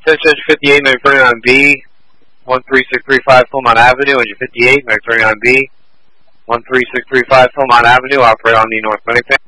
Attention, engine 58, Mag 39B, 13635 Philmont Avenue, engine 58, Mag 39B, 13635 Philmont Avenue, operate on the North Medic.